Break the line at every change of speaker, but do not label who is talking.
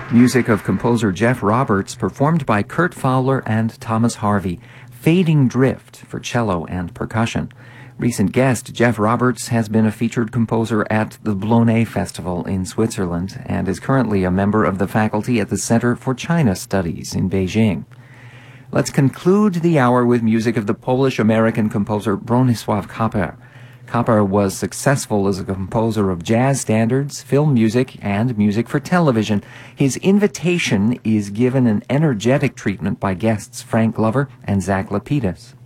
Music of composer Jeff Roberts, performed by Kurt Fowler and Thomas Harvey. Fading Drift for cello and percussion. Recent guest Jeff Roberts has been a featured composer at the Blonay Festival in Switzerland and is currently a member of the faculty at the Center for China Studies in Beijing. Let's conclude the hour with music of the Polish-American composer Bronisław Kaper. Kaper was successful as a composer of jazz standards, film music, and music for television. His invitation is given an energetic treatment by guests Frank Glover and Zach Lapidus.